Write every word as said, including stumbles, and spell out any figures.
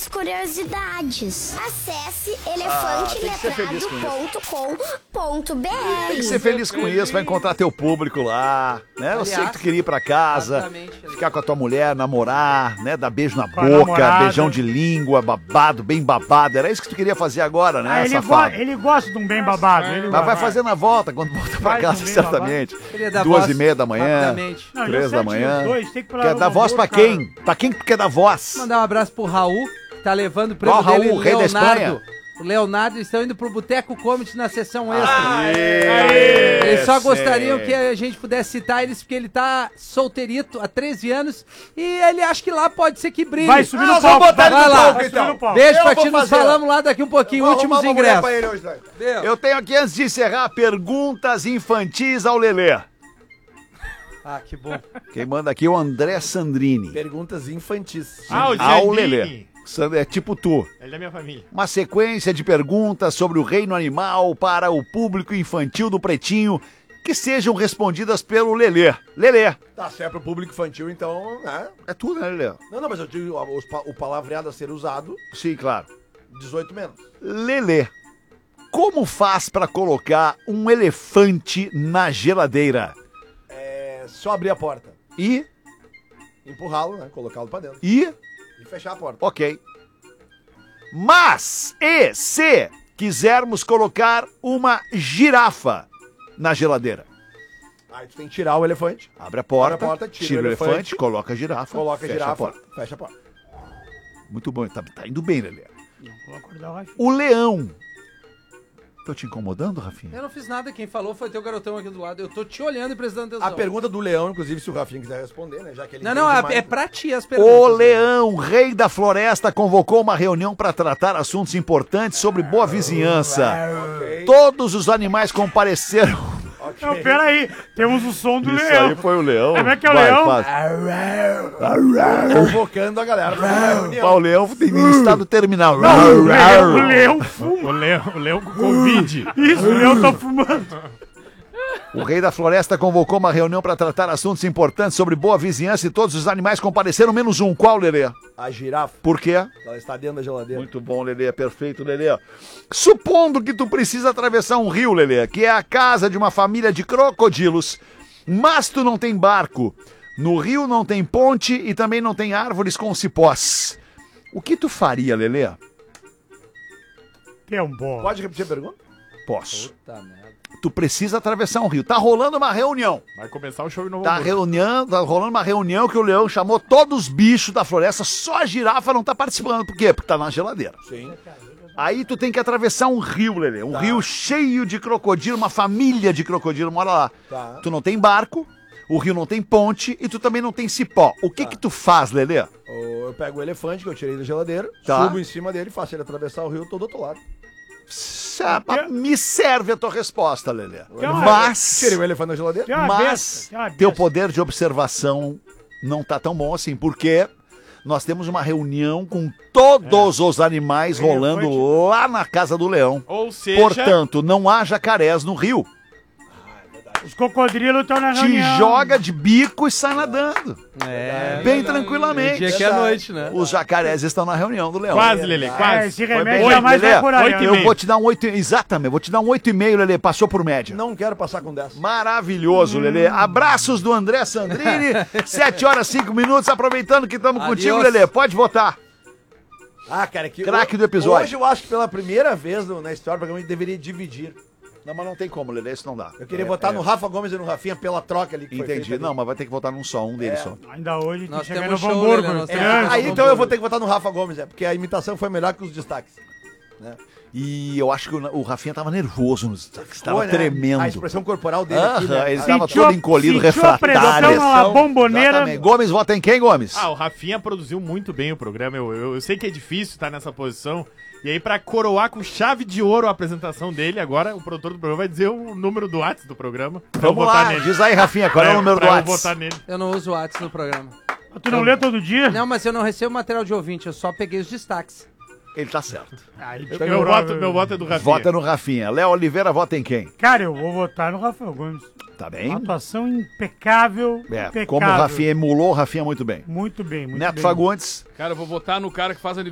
mais curiosidades. Acesse elefante letrado ponto com ponto b r. Tem que ser feliz com isso, vai encontrar teu público lá, né? Eu sei que tu queria ir pra casa, ficar com a tua mulher, namorar, né? Dar beijo na boca, beijão de língua, babado, bem babado. Era isso que tu queria fazer agora, né, ah, ele, go ele gosta de um bem babado. Ele Mas vai fazer na volta, quando volta pra casa, certamente. Duas e meia da manhã, Não, três da manhã. Dois, tem que quer dar voz pra quem? Pra quem que quer dar voz? Mandar um abraço pro Raul, que tá levando o prêmio Qual dele, Raul, rei da Espanha? O Leonardo, estão indo pro Boteco Comedy na sessão extra. Aê, aê, eles só sei. gostariam que a gente pudesse citar eles, porque ele tá solteirito há treze anos e ele acha que lá pode ser que brilhe. Vai subir no ah, palco, vai, vai lá. palco, então. Beijo pra ti, nos falamos lá daqui um pouquinho, últimos ingressos. Eu tenho aqui, antes de encerrar, perguntas infantis ao Lelê. Ah, que bom. Quem manda aqui é o André Sandrini. Perguntas infantis. Ah, o ao Lelê. É tipo tu. Ele é da minha família. Uma sequência de perguntas sobre o reino animal para o público infantil do Pretinho que sejam respondidas pelo Lelê. Lelê. Tá, se é pro público infantil, então, né? É tudo, né, Lelê? Não, não, mas eu digo os, o palavreado a ser usado. Sim, claro. dezoito menos. Lelê, como faz para colocar um elefante na geladeira? É só abrir a porta. E? Empurrá-lo, né? Colocá-lo pra dentro. E? E fechar a porta. Ok. Mas, e se quisermos colocar uma girafa na geladeira? Aí tu tem que tirar o elefante. Abre a porta, abre a porta tira, tira o o elefante, elefante, coloca a girafa, coloca a fecha girafa, a porta. Fecha a porta. Muito bom, tá, tá indo bem, Lelê. Vou acordar o Rafinha. O leão. Tô te incomodando, Rafinha? Eu não fiz nada, quem falou foi teu garotão aqui do lado. Eu tô te olhando e prestando atenção. A pergunta do leão, inclusive, se o Rafinha quiser responder, né? Já que ele Não, não, mais... é pra ti as perguntas. O leão, rei da floresta, convocou uma reunião para tratar assuntos importantes sobre boa vizinhança. Okay. Todos os animais compareceram. Okay. Não, peraí, temos o som do Isso leão. aí foi o leão. Como é que é o Vai, leão? faz. Convocando a galera pra uma reunião. O leão tem estado terminal. Não, o leão, o leão fuma. O leão, o leão com Covid. Isso, o leão tá fumando. O rei da floresta convocou uma reunião para tratar assuntos importantes sobre boa vizinhança e todos os animais compareceram, menos um. Qual, Lelê? A girafa. Por quê? Ela está dentro da geladeira. Muito bom, Lelê. Perfeito, Lelê. Supondo que tu precisa atravessar um rio, Lelê, que é a casa de uma família de crocodilos, mas tu não tem barco, no rio não tem ponte e também não tem árvores com cipós. O que tu faria, Lelê? Tem um bom. Pode repetir a pergunta? Posso. Puta merda. Tu precisa atravessar um rio. Tá rolando uma reunião. Vai começar o show de novo. Tá, reunião, tá rolando uma reunião que o leão chamou todos os bichos da floresta, só a girafa não tá participando. Por quê? Porque tá na geladeira. Sim. Aí tu tem que atravessar um rio, Lelê. Um Tá. rio cheio de crocodilo, uma família de crocodilo mora lá. Tá. Tu não tem barco, o rio não tem ponte e tu também não tem cipó. O que que tu faz, Lelê? Ou eu pego o elefante que eu tirei da geladeira, Tá. subo em cima dele, faço ele atravessar o rio todo do outro lado. Sa- Me serve a tua resposta, Lelê. uma- Mas, Tirei o elefante da geladeira. Tem uma mas besta, tem uma teu besta. poder de observação não tá tão bom assim, porque nós temos uma reunião com todos os animais rolando Elefante. lá na casa do leão. Ou seja, Portanto, não há jacarés no rio. Os crocodilos estão na Te reunião. joga de bico e sai nadando. É. Bem Dia tranquilamente. que é noite, né? Os jacarés estão na reunião do leão. quase, Lelê, É, quase. esse Foi remédio bem. jamais Lelê, vai curar. oito e né? Eu meio. vou te dar um oito. Exatamente, vou te dar um oito e meio, Lelê. Passou por média. Não quero passar com dez. Maravilhoso, Lelê. Abraços do André Sandrini. sete horas, cinco minutos. Aproveitando que estamos Adiós. contigo, Lelê. Pode votar. Ah, cara, que Craque do episódio. Hoje eu acho que pela primeira vez no- na história do programa a gente deveria dividir. Não, mas não tem como, Lelê. Isso não dá. Eu queria É, votar é. no Rafa Gomes e no Rafinha pela troca ali que foi Entendi. feita Não, ali. mas vai ter que votar num só, um deles É. só. Ainda hoje tem Nós que chegar no temos show, Hamburgo. Lelê, nós né? temos É, Grande. aí então eu vou ter que votar no Rafa Gomes, é, porque a imitação foi melhor que os destaques. Né? E eu acho que o, o Rafinha tava nervoso nos destaques. Tava Foi, né? tremendo. A expressão corporal dele aqui, Aham, né? ele tava Sentiu todo a- encolhido, sentiu a refratário. pressão, a bomboneira. Exatamente. Gomes vota em quem, Gomes? Ah, o Rafinha produziu muito bem o programa. Eu, eu, eu sei que é difícil estar nessa posição. E aí, pra coroar com chave de ouro a apresentação dele, agora o produtor do programa vai dizer o número do WhatsApp do programa. Pra eu Vamos votar lá, nele. diz aí, Rafinha, qual é, o número do pra eu WhatsApp? votar nele. Eu não uso o WhatsApp no programa. Tu não lê todo dia? Não, mas eu não recebo material de ouvinte, eu só peguei os destaques. Ele tá certo. Aí, Eu, tá meu, bravo. voto, meu voto é do Rafinha. Vota no Rafinha. Léo Oliveira vota em quem? Cara, eu vou votar no Rafael Gomes. Tá bem? Atuação impecável. É, impecável. como o Rafinha emulou, o Rafinha muito bem. Muito bem, muito Neto bem. Fagundes. Cara, eu vou votar no cara que faz